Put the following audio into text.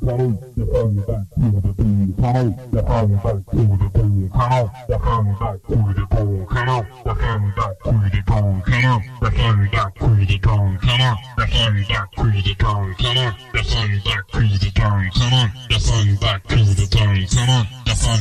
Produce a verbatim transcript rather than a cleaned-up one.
Follow the phone back to the pool. Follow the phone back to the pool. Follow the phone back to the pool. Follow the phone back to the pool. Follow the phone back to the pool. Follow the phone back to the pool. Follow the phone back to the pool. Follow the phone back to the pool. Follow the phone.